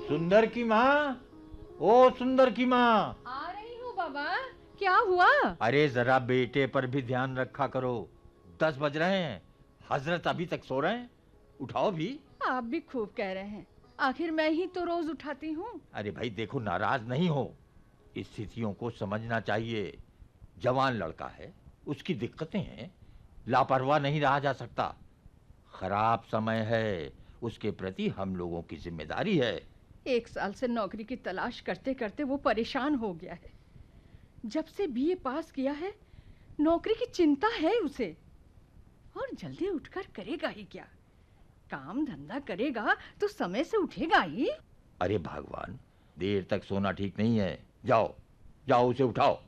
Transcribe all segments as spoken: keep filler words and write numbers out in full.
सुंदर की माँ, ओ सुंदर की माँ। आ रही हूँ बाबा। क्या हुआ? अरे जरा बेटे पर भी ध्यान रखा करो। दस बज रहे हैं, हजरत अभी तक सो रहे हैं। उठाओ भी। आप भी खूब कह रहे हैं, आखिर मैं ही तो रोज उठाती हूँ। अरे भाई देखो, नाराज नहीं हो, स्थितियों को समझना चाहिए। जवान लड़का है, उसकी दिक्कतें हैं, लापरवाह नहीं रहा जा सकता। खराब समय है, उसके प्रति हम लोगों की जिम्मेदारी है। एक साल से नौकरी की तलाश करते करते वो परेशान हो गया है। जब से बीए पास किया है, नौकरी की चिंता है उसे। और जल्दी उठकर करेगा ही क्या? काम धंधा करेगा तो समय से उठेगा ही। अरे भगवान, देर तक सोना ठीक नहीं है। जाओ जाओ, उसे उठाओ।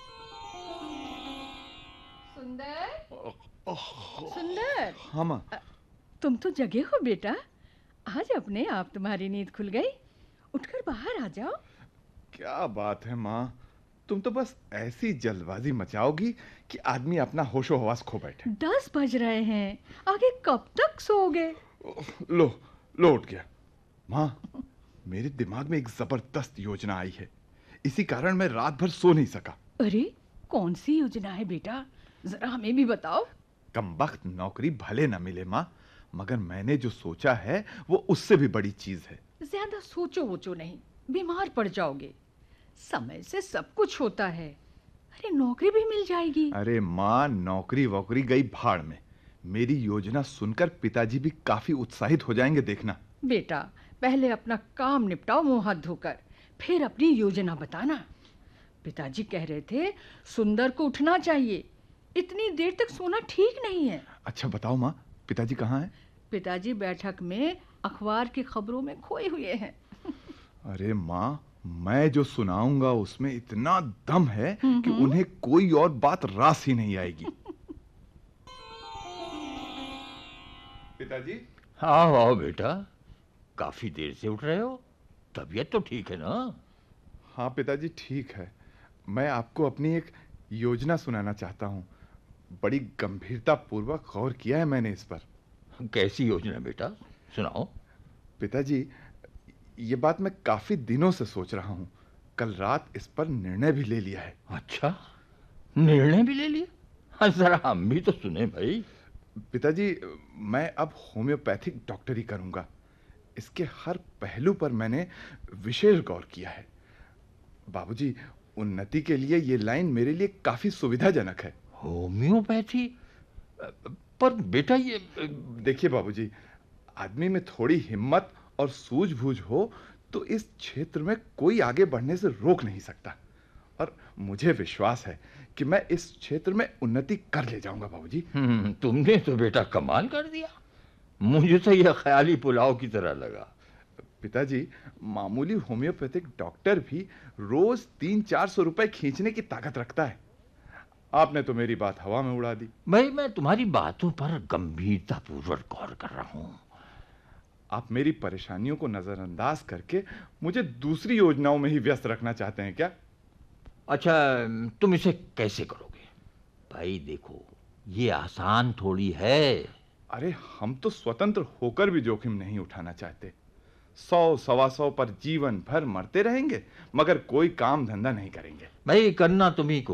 सुंदर, सुंदर। हाँ माँ। अ, तुम तो जगे हो बेटा। आज अपने आप तुम्हारी नींद खुल गई। उठकर बाहर आ जाओ। क्या बात है माँ, तुम तो बस ऐसी जल्दबाजी मचाओगी कि आदमी अपना होशो हवास खो बैठे। दस बज रहे हैं, आगे कब तक सोओगे? लो लो उठ गया। माँ, मेरे दिमाग में एक जबरदस्त योजना आई है। इसी कारण मैं रात भर सो नहीं सका। अरे, कौन सी योजना है बेटा? जरा हमें भी बताओ। कमबख्त नौकरी भले न मिले माँ, मगर मैंने जो सोचा है वो उससे भी बड़ी चीज है। ज्यादा सोचो वोचो नहीं, बीमार पड़ जाओगे। समय से सब कुछ होता है। अरे, नौकरी भी मिल जाएगी। अरे माँ, नौकरी वोकरी गई भाड़ में। मेरी योजना सुनकर पिताजी भी काफी उत्साहित हो जाएंगे, देखना। बेटा, पहले अपना काम निपटाओ मुंह हाथ धोकर, फिर अपनी योजना बताना। पिताजी कह रहे थे सुंदर को उठना चाहिए। इतनी देर तक सोना ठीक नहीं है। अच्छा बताओ माँ, पिताजी कहाँ हैं? पिताजी बैठक में अखबार की खबरों में खोए हुए हैं। अरे माँ, मैं जो सुनाऊंगा उसमें इतना दम है कि हम्म। उन्हें कोई और बात रास ही नहीं आएगी। पिताजी। आओ आओ बेटा, काफी देर से उठ रहे हो। तबीयत तो ठीक है ना? हाँ पिताजी, ठीक है। मैं आपको अपनी एक योजना सुनाना चाहता हूँ। बड़ी गंभीरता पूर्वक गौर किया है मैंने इस पर। कैसी योजना बेटा, सुनाओ। पिताजी, ये बात मैं काफी दिनों से सोच रहा हूँ। कल रात इस पर निर्णय भी ले लिया है। अच्छा, निर्णय भी ले लिया? हाँ, जरा हम भी तो सुने भाई। पिताजी, मैं अब होम्योपैथिक डॉक्टरी करूंगा। इसके हर पहलू पर मैंने विशेष गौर किया है। बाबूजी, उन्नति के लिए ये लाइन मेरे लिए काफी सुविधाजनक है। होम्योपैथी? पर बेटा ये... देखिए बाबूजी, आदमी में थोड़ी हिम्मत और सूझबूझ हो तो इस क्षेत्र में कोई आगे बढ़ने से रोक नहीं सकता। और मुझे विश्वास है कि मैं इस क्षेत्र में उन्नति कर ले जाऊंगा बाबूजी। हम्म, तुमने तो बेटा कमाल कर दिया। मुझे तो यह ख्याली पुलाव की तरह लगा। पिताजी, मामूली होम्योपैथिक डॉक्टर भी रोज तीन चार सौ रुपए खींचने की ताकत रखता है। आपने तो मेरी बात हवा में उड़ा दी। भाई, मैं तुम्हारी बातों पर गंभीरता पूर्वक गौर कर रहा हूँ। आप मेरी परेशानियों को नजरअंदाज करके मुझे दूसरी योजनाओं में ही व्यस्त रखना चाहते हैं क्या? अच्छा, तुम इसे कैसे करोगे? भाई देखो, ये आसान थोड़ी है। अरे, हम तो स्वतंत्र होकर भी जोखिम नहीं उठाना चाहते। सौ सवा सौ पर जीवन भर मरते रहेंगे, मगर कोई काम धंधा नहीं करेंगे। भाई, करना तुम्ही को